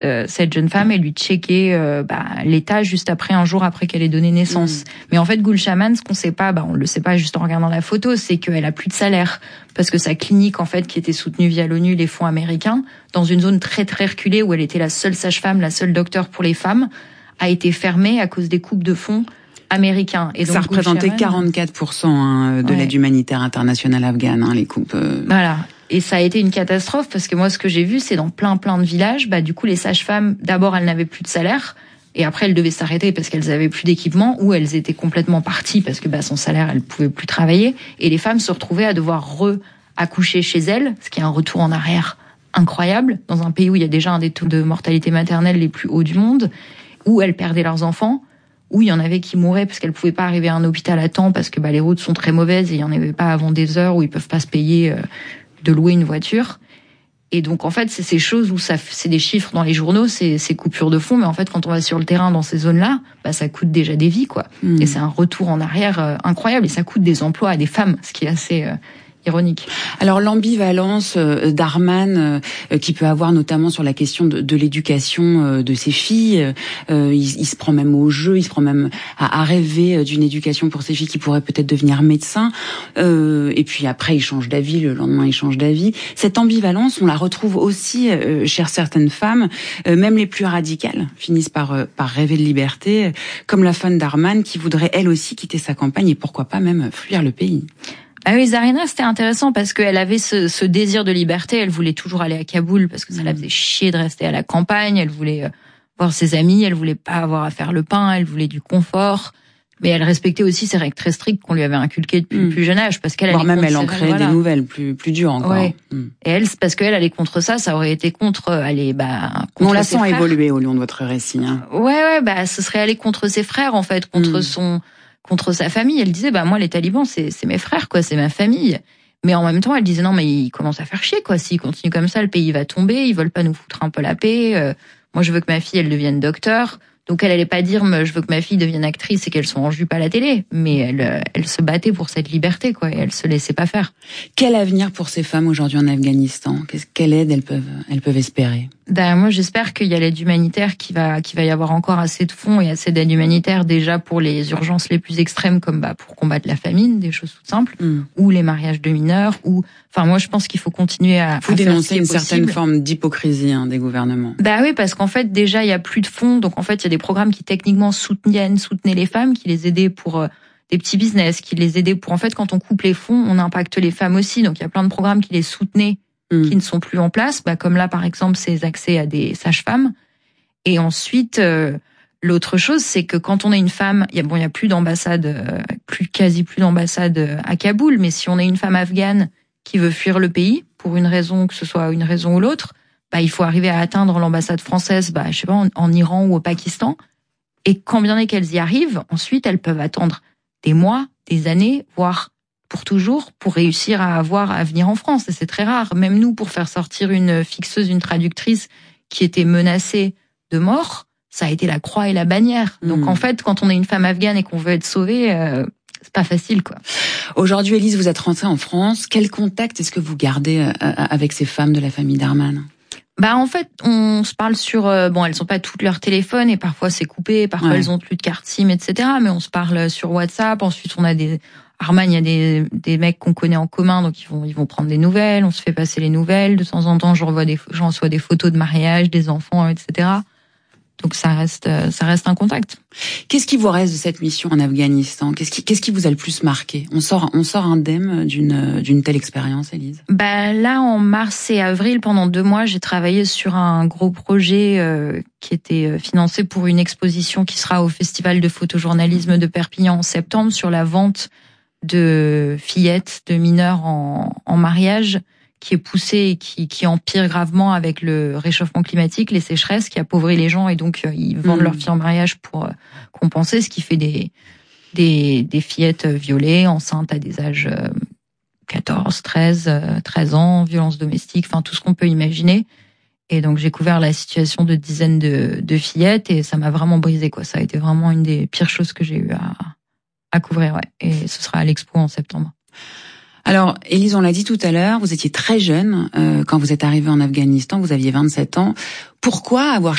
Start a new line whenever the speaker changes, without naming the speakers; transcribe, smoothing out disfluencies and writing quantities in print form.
cette jeune femme et lui checker l'état juste après, un jour après qu'elle ait donné naissance. Mais en fait, Gulshaman, ce qu'on sait pas, on le sait pas juste en regardant la photo, c'est qu'elle a plus de salaire parce que sa clinique, en fait, qui était soutenue via l'ONU, les fonds américains, dans une zone très très reculée où elle était la seule sage-femme, la seule docteur pour les femmes, a été fermée à cause des coupes de fonds américains. Et donc,
ça représentait 44% de l'aide humanitaire internationale afghane, les coupes.
Voilà. Et ça a été une catastrophe parce que moi, ce que j'ai vu, c'est dans plein de villages, du coup, les sages-femmes, d'abord, elles n'avaient plus de salaire. Et après, elles devaient s'arrêter parce qu'elles avaient plus d'équipement ou elles étaient complètement parties parce que son salaire, elles pouvaient plus travailler. Et les femmes se retrouvaient à devoir accoucher chez elles, ce qui est un retour en arrière incroyable dans un pays où il y a déjà un des taux de mortalité maternelle les plus hauts du monde, où elles perdaient leurs enfants, où il y en avait qui mouraient parce qu'elles pouvaient pas arriver à un hôpital à temps parce que les routes sont très mauvaises et il y en avait pas avant des heures où ils peuvent pas se payer de louer une voiture. Et donc, en fait, c'est ces choses où c'est des chiffres dans les journaux, c'est coupures de fonds, mais en fait, quand on va sur le terrain dans ces zones-là, ça coûte déjà des vies, quoi. Et c'est un retour en arrière incroyable, et ça coûte des emplois à des femmes, ce qui est assez ironique.
Alors l'ambivalence d'Arman qui peut avoir notamment sur la question de l'éducation de ses filles, il se prend même au jeu, il se prend même à rêver d'une éducation pour ses filles qui pourraient peut-être devenir médecins, et puis après il change d'avis, le lendemain il change d'avis. Cette ambivalence, on la retrouve aussi chez certaines femmes, même les plus radicales finissent par rêver de liberté, comme la femme d'Arman qui voudrait elle aussi quitter sa campagne et pourquoi pas même fuir le pays.
Ah oui, Zarina, c'était intéressant parce qu'elle avait ce désir de liberté. Elle voulait toujours aller à Kaboul parce que ça la faisait chier de rester à la campagne. Elle voulait voir ses amis. Elle voulait pas avoir à faire le pain. Elle voulait du confort. Mais elle respectait aussi ces règles très strictes qu'on lui avait inculquées depuis le plus jeune âge parce qu'elle
même elle en créait des nouvelles plus dures encore.
Ouais. Et elle, parce qu'elle allait contre ça aurait été contre contre
on la sent évoluer au long de votre récit.
Ouais, ce serait aller contre ses frères en fait, contre sa famille. Elle disait, moi, les talibans, c'est mes frères, quoi, c'est ma famille. Mais en même temps, elle disait, non, mais ils commencent à faire chier, quoi. S'ils continuent comme ça, le pays va tomber, ils veulent pas nous foutre un peu la paix. Moi, je veux que ma fille, elle devienne docteur. Donc, elle allait pas dire, je veux que ma fille devienne actrice et qu'elle soit en jupe à la télé. Mais elle se battait pour cette liberté, quoi, et elle se laissait pas faire.
Quel avenir pour ces femmes aujourd'hui en Afghanistan? Quelle aide elles peuvent espérer?
Moi, j'espère qu'il y a l'aide humanitaire, qu'il va y avoir encore assez de fonds et assez d'aide humanitaire déjà pour les urgences les plus extrêmes, comme pour combattre la famine, des choses toutes simples, ou les mariages de mineurs, moi, je pense qu'il faut continuer à
dénoncer une certaine forme d'hypocrisie des gouvernements.
Oui, parce qu'en fait, déjà, il y a plus de fonds, donc en fait, il y a des programmes qui techniquement soutenaient les femmes, qui les aidaient pour des petits business, qui les aidaient pour, en fait, quand on coupe les fonds, on impacte les femmes aussi, donc il y a plein de programmes qui les soutenaient, qui ne sont plus en place, comme là, par exemple, c'est accès à des sages-femmes. Et ensuite, l'autre chose, c'est que quand on est une femme, il y a plus d'ambassade, quasi plus d'ambassade à Kaboul, mais si on est une femme afghane qui veut fuir le pays, pour une raison, que ce soit une raison ou l'autre, il faut arriver à atteindre l'ambassade française, je sais pas, en Iran ou au Pakistan. Et quand bien est qu'elles y arrivent, ensuite, elles peuvent attendre des mois, des années, voire pour toujours, pour réussir à venir en France. Et c'est très rare. Même nous, pour faire sortir une fixeuse, une traductrice qui était menacée de mort, ça a été la croix et la bannière. Donc en fait, quand on est une femme afghane et qu'on veut être sauvée, c'est pas facile, quoi.
Aujourd'hui, Élise, vous êtes rentrée en France. Quel contact est-ce que vous gardez avec ces femmes de la famille Darman?
En fait, on se parle sur... elles sont pas toutes leur téléphone et parfois c'est coupé, parfois elles ont plus de carte SIM, etc. Mais on se parle sur WhatsApp. Ensuite, on a Arman, il y a des mecs qu'on connaît en commun, donc ils vont prendre des nouvelles. On se fait passer les nouvelles. De temps en temps, j'en reçois des photos de mariage, des enfants, etc. Donc ça reste un contact.
Qu'est-ce qui vous reste de cette mission en Afghanistan? Qu'est-ce qui vous a le plus marqué? On sort indemne d'une telle expérience, Élise?
Là, en mars et avril, pendant 2 mois, j'ai travaillé sur un gros projet qui était financé pour une exposition qui sera au Festival de photojournalisme de Perpignan en septembre sur la vente de fillettes, de mineurs en mariage, qui est poussée et qui empire gravement avec le réchauffement climatique, les sécheresses, qui appauvrit les gens et donc ils vendent leurs filles en mariage pour compenser, ce qui fait des fillettes violées, enceintes à des âges 14, 13 ans, violences domestiques, tout ce qu'on peut imaginer. Et donc j'ai couvert la situation de dizaines de fillettes et ça m'a vraiment brisé, quoi. Ça a été vraiment une des pires choses que j'ai eu à couvrir, ouais. Et ce sera à l'Expo en septembre.
Alors, Élise, on l'a dit tout à l'heure, vous étiez très jeune quand vous êtes arrivée en Afghanistan, vous aviez 27 ans. Pourquoi avoir